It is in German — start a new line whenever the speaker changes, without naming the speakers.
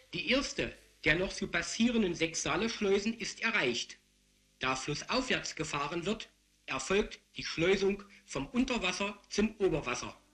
Die erste der noch zu passierenden 6 Saale-Schleusen ist erreicht. Da flussaufwärts gefahren wird, erfolgt die Schleusung vom Unterwasser zum Oberwasser.